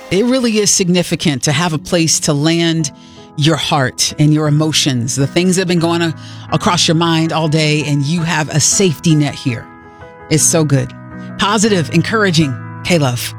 It really is significant to have a place to land your heart and your emotions, the things that have been going across your mind all day, and you have a safety net here. It's so good. Positive, encouraging. K-Love.